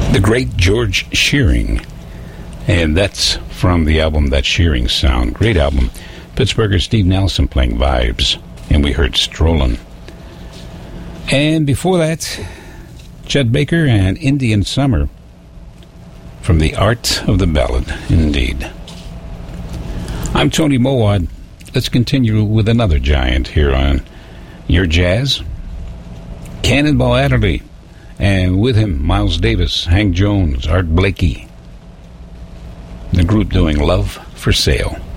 The great George Shearing. And that's from the album That Shearing Sound. Great album. Pittsburgher Steve Nelson playing Vibes. And we heard Strollin'. And before that, Chet Baker and Indian Summer from The Art of the Ballad, indeed. I'm Tony Mowad. Let's continue with another giant here on Your Jazz. Cannonball Adderley. And with him, Miles Davis, Hank Jones, Art Blakey. The group doing Love for Sale.